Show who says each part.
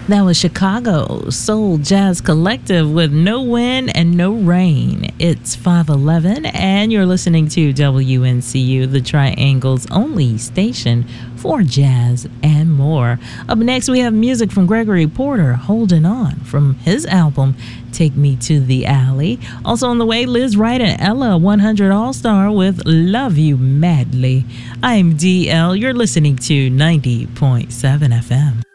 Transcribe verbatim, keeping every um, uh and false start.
Speaker 1: That was Chicago Soul Jazz Collective with No Wind and No Rain. It's five eleven, and you're listening to W N C U, the Triangle's only station for jazz and more. Up next, we have music from Gregory Porter, Holding On, from his album Take Me to the Alley. Also on the way, Liz Wright and Ella one hundred All-Star with Love You Madly. I'm D L. You're listening to ninety point seven F M.